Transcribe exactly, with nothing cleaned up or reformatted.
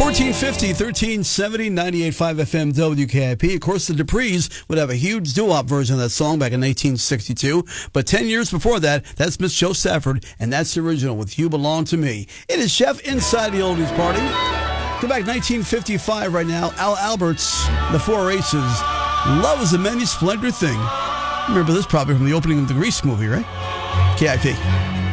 fourteen fifty, thirteen seventy, ninety-eight point five F M W K I P. Of course, the Duprees would have a huge doo-wop version of that song back in nineteen sixty-two. But ten years before that, that's Miss Jo Stafford, and that's the original with You Belong to Me. It is Chef inside the Oldies Party. Go back nineteen fifty-five right now. Al Alberts, The Four Aces. Love is a many splendid thing. Remember this probably from the opening of the Grease movie, right? K I P.